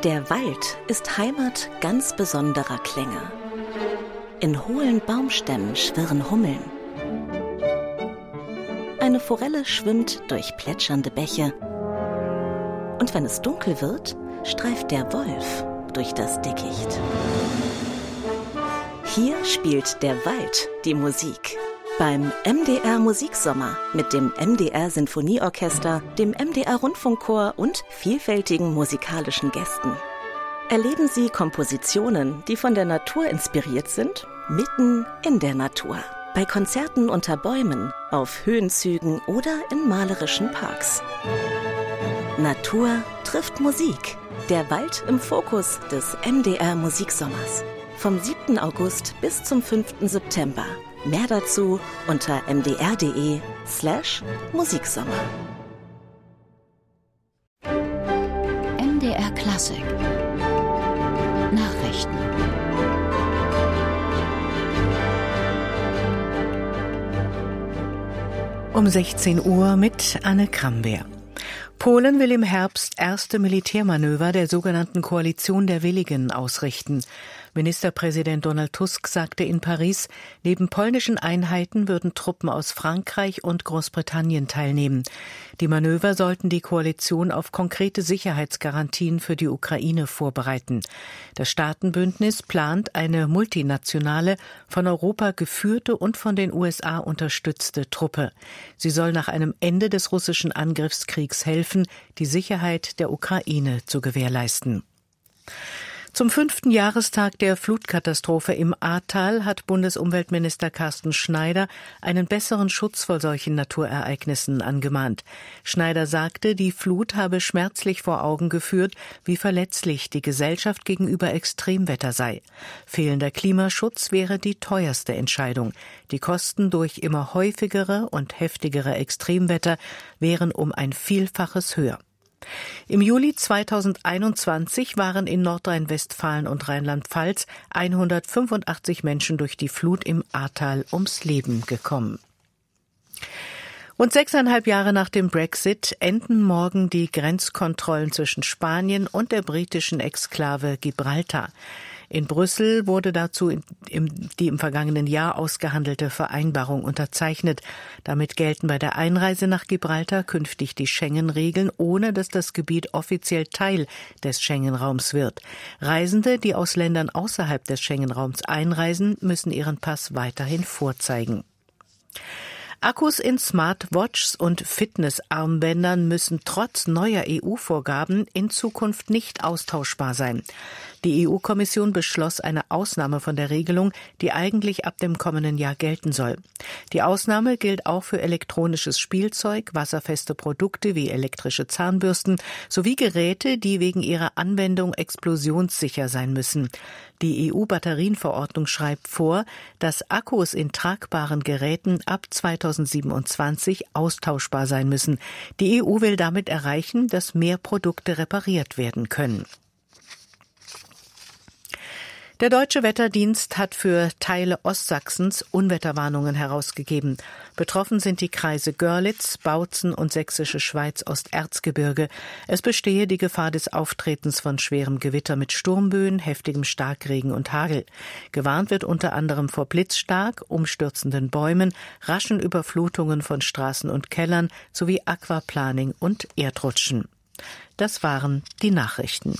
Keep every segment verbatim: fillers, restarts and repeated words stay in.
Der Wald ist Heimat ganz besonderer Klänge. In hohlen Baumstämmen schwirren Hummeln. Eine Forelle schwimmt durch plätschernde Bäche. Und wenn es dunkel wird, streift der Wolf durch das Dickicht. Hier spielt der Wald die Musik. Beim M D R Musiksommer mit dem M D R Sinfonieorchester, dem M D R Rundfunkchor und vielfältigen musikalischen Gästen. Erleben Sie Kompositionen, die von der Natur inspiriert sind, mitten in der Natur. Bei Konzerten unter Bäumen, auf Höhenzügen oder in malerischen Parks. Natur trifft Musik. Der Wald im Fokus des M D R Musiksommers. Vom siebten August bis zum fünften September. Mehr dazu unter mdr.de slash Musiksommer. M D R Klassik. Nachrichten. Um sechzehn Uhr mit Anne Krambeer. Polen will im Herbst erste Militärmanöver der sogenannten Koalition der Willigen ausrichten. Ministerpräsident Donald Tusk sagte in Paris, neben polnischen Einheiten würden Truppen aus Frankreich und Großbritannien teilnehmen. Die Manöver sollten die Koalition auf konkrete Sicherheitsgarantien für die Ukraine vorbereiten. Das Staatenbündnis plant eine multinationale, von Europa geführte und von den U S A unterstützte Truppe. Sie soll nach einem Ende des russischen Angriffskriegs helfen, die Sicherheit der Ukraine zu gewährleisten. Zum fünften Jahrestag der Flutkatastrophe im Ahrtal hat Bundesumweltminister Carsten Schneider einen besseren Schutz vor solchen Naturereignissen angemahnt. Schneider sagte, die Flut habe schmerzlich vor Augen geführt, wie verletzlich die Gesellschaft gegenüber Extremwetter sei. Fehlender Klimaschutz wäre die teuerste Entscheidung. Die Kosten durch immer häufigere und heftigere Extremwetter wären um ein Vielfaches höher. Im Juli zweitausendeinundzwanzig waren in Nordrhein-Westfalen und Rheinland-Pfalz hundertfünfundachtzig Menschen durch die Flut im Ahrtal ums Leben gekommen. Rund sechseinhalb Jahre nach dem Brexit enden morgen die Grenzkontrollen zwischen Spanien und der britischen Exklave Gibraltar. In Brüssel wurde dazu die im vergangenen Jahr ausgehandelte Vereinbarung unterzeichnet. Damit gelten bei der Einreise nach Gibraltar künftig die Schengen-Regeln, ohne dass das Gebiet offiziell Teil des Schengen-Raums wird. Reisende, die aus Ländern außerhalb des Schengen-Raums einreisen, müssen ihren Pass weiterhin vorzeigen. Akkus in Smartwatches und Fitnessarmbändern müssen trotz neuer E U-Vorgaben in Zukunft nicht austauschbar sein. Die E U-Kommission beschloss eine Ausnahme von der Regelung, die eigentlich ab dem kommenden Jahr gelten soll. Die Ausnahme gilt auch für elektronisches Spielzeug, wasserfeste Produkte wie elektrische Zahnbürsten sowie Geräte, die wegen ihrer Anwendung explosionssicher sein müssen. Die E U-Batterienverordnung schreibt vor, dass Akkus in tragbaren Geräten ab zweitausendsiebenundzwanzig austauschbar sein müssen. Die E U will damit erreichen, dass mehr Produkte repariert werden können. Der Deutsche Wetterdienst hat für Teile Ostsachsens Unwetterwarnungen herausgegeben. Betroffen sind die Kreise Görlitz, Bautzen und Sächsische Schweiz-Osterzgebirge. Es bestehe die Gefahr des Auftretens von schwerem Gewitter mit Sturmböen, heftigem Starkregen und Hagel. Gewarnt wird unter anderem vor Blitzschlag, umstürzenden Bäumen, raschen Überflutungen von Straßen und Kellern sowie Aquaplaning und Erdrutschen. Das waren die Nachrichten.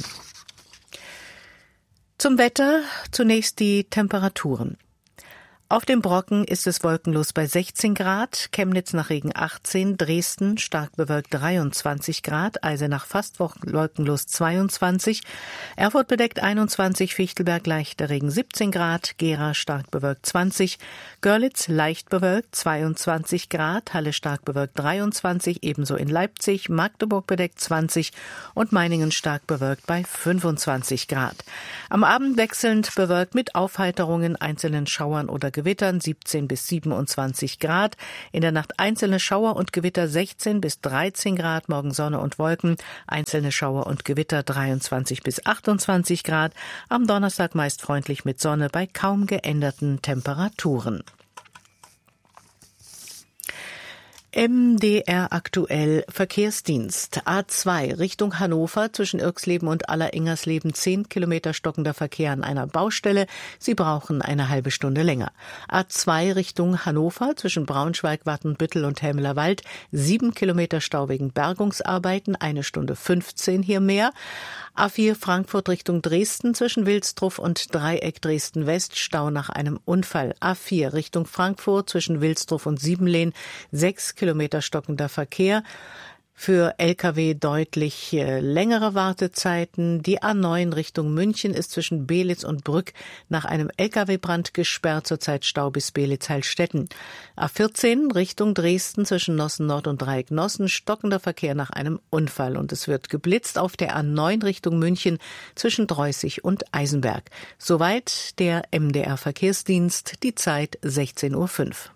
Zum Wetter zunächst die Temperaturen. Auf dem Brocken ist es wolkenlos bei sechzehn Grad, Chemnitz nach Regen achtzehn, Dresden stark bewölkt dreiundzwanzig Grad, Eisenach fast wolkenlos zweiundzwanzig, Erfurt bedeckt einundzwanzig, Fichtelberg leichter Regen siebzehn Grad, Gera stark bewölkt zwanzig, Görlitz leicht bewölkt zweiundzwanzig Grad, Halle stark bewölkt dreiundzwanzig, ebenso in Leipzig, Magdeburg bedeckt zwanzig und Meiningen stark bewölkt bei fünfundzwanzig Grad. Am Abend wechselnd bewölkt mit Aufheiterungen, einzelnen Schauern oder Gewittern siebzehn bis siebenundzwanzig Grad. In der Nacht einzelne Schauer und Gewitter sechzehn bis dreizehn Grad. Morgen Sonne und Wolken. Einzelne Schauer und Gewitter dreiundzwanzig bis achtundzwanzig Grad. Am Donnerstag meist freundlich mit Sonne bei kaum geänderten Temperaturen. M D R aktuell Verkehrsdienst. A zwei Richtung Hannover zwischen Irxleben und Aller-Ingersleben zehn Kilometer stockender Verkehr an einer Baustelle. Sie brauchen eine halbe Stunde länger. A zwei Richtung Hannover zwischen Braunschweig, Wattenbüttel und Helmelerwald sieben Kilometer Stau wegen Bergungsarbeiten, eine Stunde fünfzehn hier mehr. A vier Frankfurt Richtung Dresden zwischen Wilsdruff und Dreieck Dresden West, Stau nach einem Unfall. A vier Richtung Frankfurt zwischen Wilsdruff und Siebenlehn, sechs Kilometer stockender Verkehr. Für L K W deutlich äh, längere Wartezeiten. Die A neun Richtung München ist zwischen Belitz und Brück nach einem L K W-Brand gesperrt, zurzeit Stau bis Belitz-Heilstätten. A vierzehn Richtung Dresden zwischen Nossen Nord und Dreieck Nossen, stockender Verkehr nach einem Unfall. Und es wird geblitzt auf der A neun Richtung München zwischen Dreußig und Eisenberg. Soweit der M D R-Verkehrsdienst, die Zeit sechzehn Uhr fünf.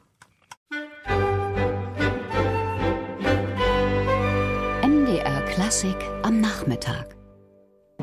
M D R Klassik am Nachmittag.